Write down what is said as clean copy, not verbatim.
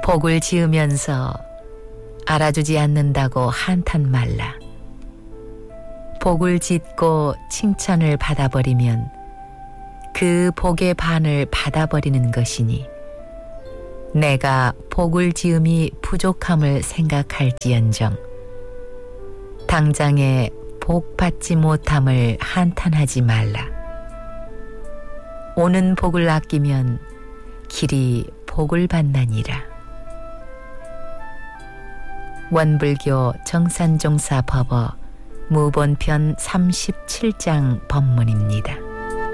복을 지으면서 알아주지 않는다고 한탄 말라. 복을 짓고 칭찬을 받아버리면 그 복의 반을 받아버리는 것이니 내가 복을 지음이 부족함을 생각할지언정 당장에 복 받지 못함을 한탄하지 말라. 오는 복을 아끼면 길이 복을 받나니라. 원불교 정산종사 법어 무본편 37장 법문입니다.